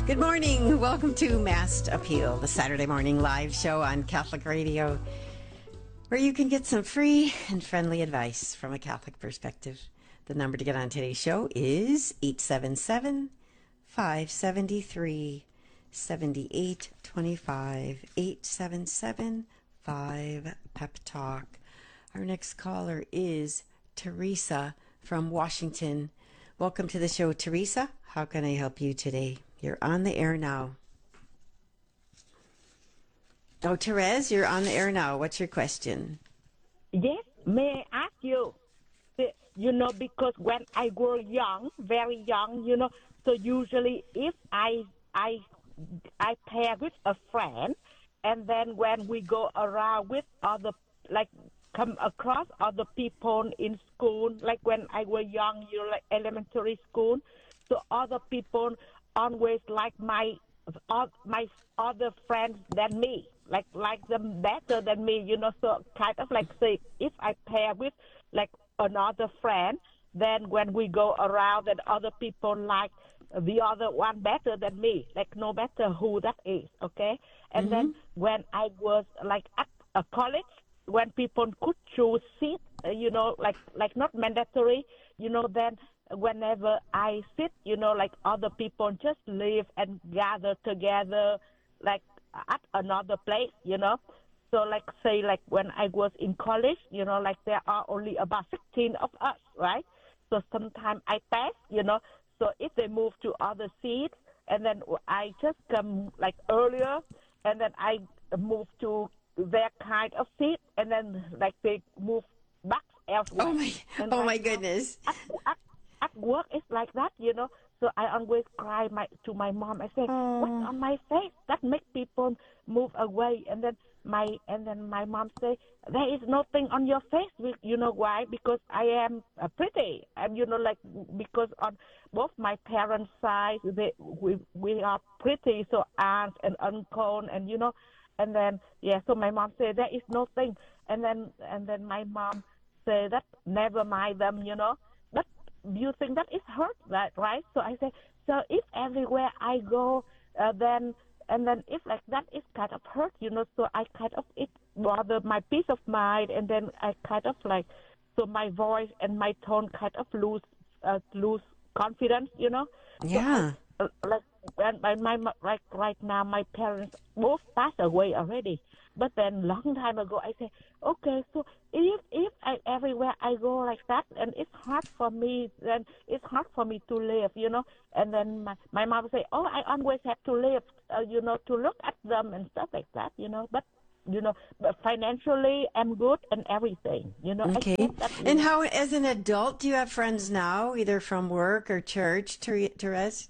Good morning. Welcome to Mass Appeal, the Saturday morning live show on Catholic Radio, where you can get some free and friendly advice from a Catholic perspective. The number to get on today's show is 877-573-7825, 877-5-PEP-TALK. Our next caller is Teresa from Washington. Welcome to the show, Teresa. How can I help you today? You're on the air now. Oh, Therese, you're on the air now. What's your question? Yes, may I ask you? Because when I were young, very young, so usually if I pair with a friend, and then when we go around with other, like come across other people in school, like when I was young, like elementary school, so other people always like my other friends than me, like them better than me, so kind of like say if I pair with like another friend, then when we go around and other people like the other one better than me, like no matter who that is, okay? And then when I was like at a college, when people could choose seat, like not mandatory, then whenever I sit, like other people just leave and gather together, like at another place, So like say like when I was in college, like there are only about 16 of us, right? So sometimes I pass, so if they move to other seats, and then I just come like earlier, and then I move to their kind of seat, and then like they move back elsewhere. Oh my goodness. At work, it's like that, So I always cry to my mom. I say, "What's on my face that make people move away?" And then my mom say, "There is nothing on your face. You know why? Because I am pretty. And like because on both my parents' side, we are pretty. So aunt and uncle, and and then So my mom say there is nothing. And then my mom say that never mind them, But you think that is hurt, right? So I say, so if everywhere I go, then if like that is kind of hurt, so I kind of, it bother my peace of mind, and then I kind of like, so my voice and my tone kind of lose confidence, Yeah. So like right now, my parents both passed away already. But then long time ago, I say, okay, so if everywhere I go like that, and it's hard for me, then it's hard for me to live, And then my mom say, oh, I always have to live, to look at them and stuff like that, But but financially, I'm good and everything, Okay. And how, as an adult, do you have friends now, either from work or church, Therese?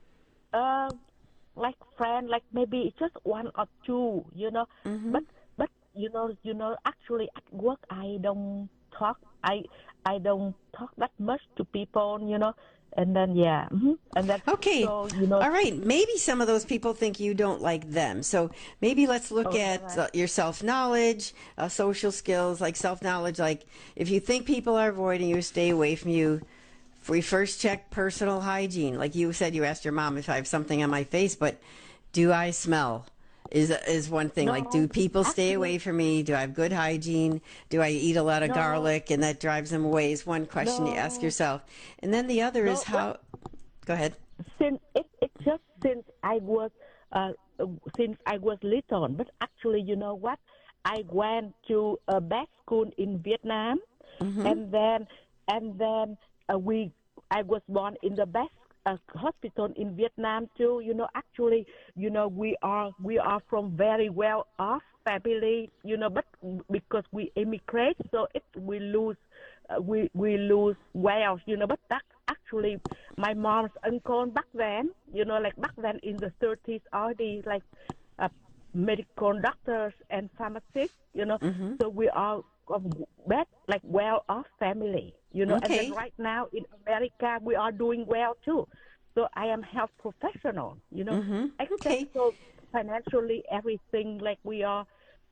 Like friend, like maybe just one or two, But actually at work I don't talk. I don't talk that much to people, And then and then Okay. So All right. Maybe some of those people think you don't like them. So maybe let's look at your self-knowledge, social skills, like self-knowledge. Like if you think people are avoiding you, stay away from you. We first check personal hygiene. Like you said, you asked your mom if I have something on my face, but do I smell? Is one thing. No, Like, do people stay actually, away from me? Do I have good hygiene? Do I eat a lot of no, garlic and that drives them away? Is one question you ask no, yourself. And then the other is no. how. Go ahead. Since it just uh, since I was little, but actually, you know what? I went to a bad school in Vietnam, Mm-hmm. and then I was born in the best hospital in Vietnam too. Actually, we are from very well off family, but because we immigrate, so we lose we lose wealth, but that's actually my mom's uncle back then, like back then in the 30s already, like uh, medical doctors and pharmacists, Mm-hmm. so we are of that like well-off family, and then Okay. right now in America we are doing well too. So I am health professional, Mm-hmm. except Okay. so financially everything like we are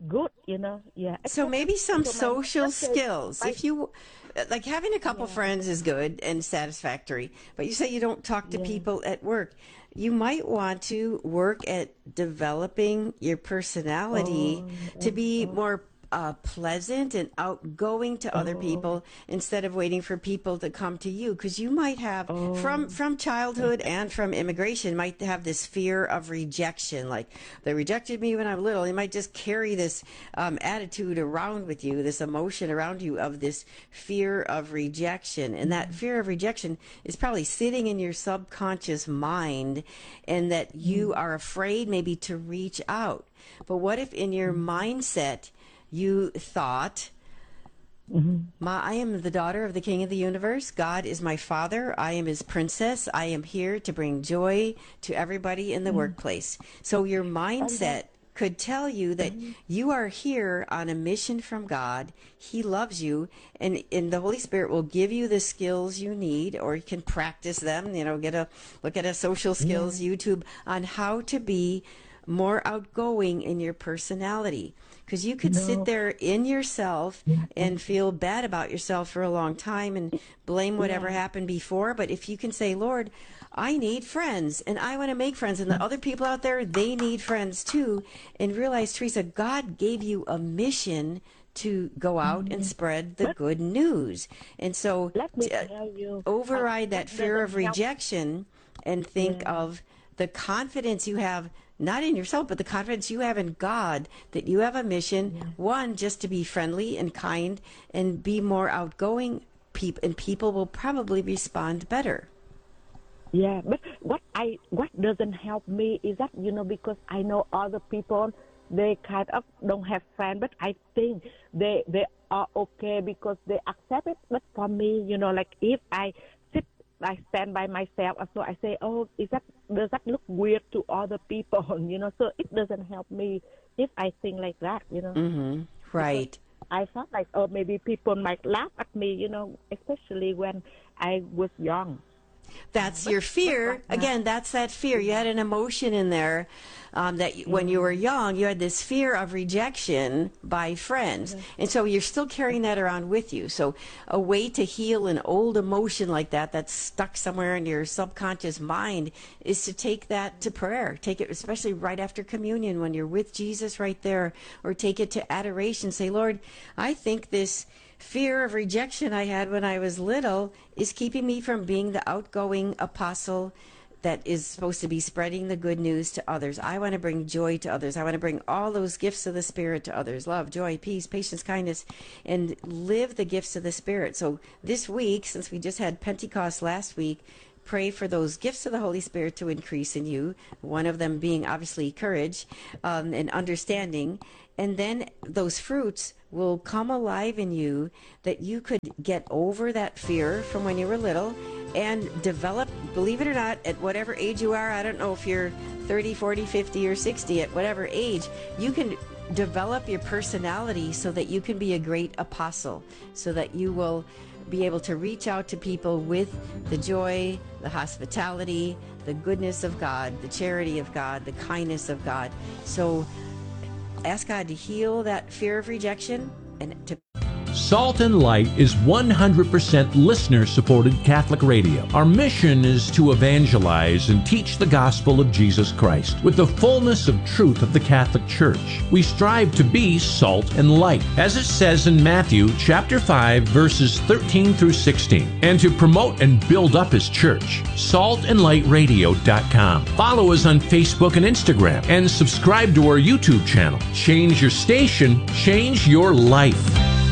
good, you know. Yeah. So maybe some So social okay, skills. I- If you like having a couple friends is good and satisfactory, but you say you don't talk to people at work. You might want to work at developing your personality to be more pleasant and outgoing to other people instead of waiting for people to come to you, because you might have from childhood and from immigration might have this fear of rejection, like they rejected me when I'm little. You might just carry this attitude around with you, this emotion around you of this fear of rejection, and that fear of rejection is probably sitting in your subconscious mind, and that you are afraid maybe to reach out. But what if in your mindset you thought, I am the daughter of the King of the universe. God is my father. I am his princess. I am here to bring joy to everybody in the workplace. So your mindset could tell you that you are here on a mission from God. He loves you, and the Holy Spirit will give you the skills you need, or you can practice them, look at a social skills YouTube on how to be more outgoing in your personality. Because you could sit there in yourself and feel bad about yourself for a long time and blame whatever happened before. But if you can say, Lord, I need friends and I want to make friends, and the other people out there, they need friends too, and realize, Teresa, God gave you a mission to go out and spread the good news. And so let me tell you, override that fear of rejection and think of the confidence you have, not in yourself, but the confidence you have in God, that you have a mission, one, just to be friendly and kind and be more outgoing, and people will probably respond better. Yeah, but what doesn't help me is that, because I know other people, they kind of don't have friends, but I think they are okay because they accept it. But for me, like if I stand by myself, so I say, oh, does that look weird to other people? So it doesn't help me if I think like that, Right. Because I felt like, oh, maybe people might laugh at me, especially when I was young. That's your fear. Again, that's that fear. You had an emotion in there when you were young, you had this fear of rejection by friends. And so you're still carrying that around with you. So a way to heal an old emotion like that that's stuck somewhere in your subconscious mind is to take that to prayer. Take it, especially right after communion when you're with Jesus right there, or take it to adoration. Say, Lord, I think this fear of rejection I had when I was little is keeping me from being the outgoing apostle that is supposed to be spreading the good news to others. I want to bring joy to others. I want to bring all those gifts of the Spirit to others: love, joy, peace, patience, kindness, and live the gifts of the Spirit. So this week, since we just had Pentecost last week, pray for those gifts of the Holy Spirit to increase in you, one of them being obviously courage and understanding. And then those fruits will come alive in you, that you could get over that fear from when you were little and develop, believe it or not, at whatever age you are. I don't know if you're 30, 40, 50, or 60, at whatever age, you can develop your personality so that you can be a great apostle, so that you will be able to reach out to people with the joy, the hospitality, the goodness of God, the charity of God, the kindness of God. So ask God to heal that fear of rejection and to Salt and Light is 100% listener-supported Catholic radio. Our mission is to evangelize and teach the gospel of Jesus Christ with the fullness of truth of the Catholic Church. We strive to be salt and light, as it says in Matthew chapter 5, verses 13 through 16, and to promote and build up His church. saltandlightradio.com. Follow us on Facebook and Instagram, and subscribe to our YouTube channel. Change your station, change your life.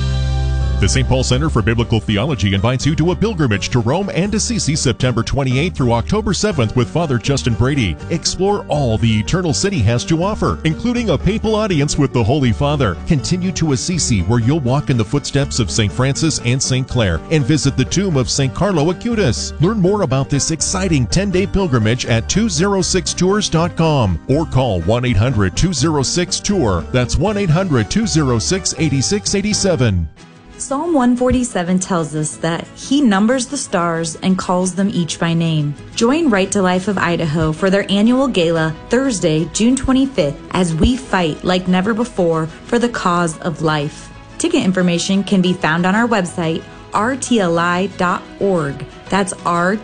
The St. Paul Center for Biblical Theology invites you to a pilgrimage to Rome and Assisi September 28th through October 7th with Father Justin Brady. Explore all the Eternal City has to offer, including a papal audience with the Holy Father. Continue to Assisi, where you'll walk in the footsteps of St. Francis and St. Clare, and visit the tomb of St. Carlo Acutis. Learn more about this exciting 10-day pilgrimage at 206tours.com or call 1-800-206-TOUR. That's 1-800-206-8687. Psalm 147 tells us that He numbers the stars and calls them each by name. Join Right to Life of Idaho for their annual gala Thursday, June 25th, as we fight like never before for the cause of life. Ticket information can be found on our website, rtli.org. That's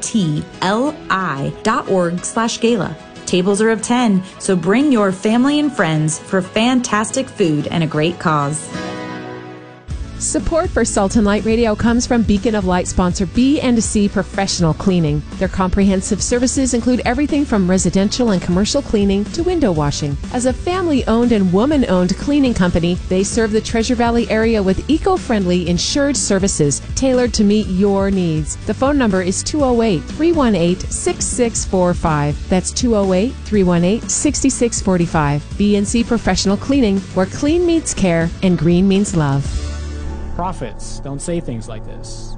rtli.org/gala. Tables are of 10, so bring your family and friends for fantastic food and a great cause. Support for Sultan Light Radio comes from Beacon of Light sponsor B&C Professional Cleaning. Their comprehensive services include everything from residential and commercial cleaning to window washing. As a family-owned and woman-owned cleaning company, they serve the Treasure Valley area with eco-friendly insured services tailored to meet your needs. The phone number is 208-318-6645. That's 208-318-6645. B&C Professional Cleaning, where clean meets care and green means love. Prophets don't say things like this.